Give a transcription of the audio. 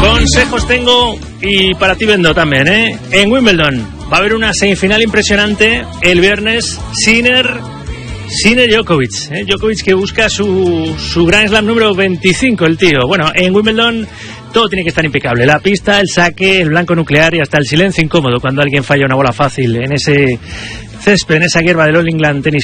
Consejos tengo y para ti vendo también, ¿eh? En Wimbledon va a haber una semifinal impresionante el viernes. Sinner Djokovic, Djokovic que busca su Grand Slam número 25, el tío. Bueno, en Wimbledon todo tiene que estar impecable. La pista, el saque, el blanco nuclear y hasta el silencio incómodo cuando alguien falla una bola fácil en ese césped, en esa hierba del All England Tennis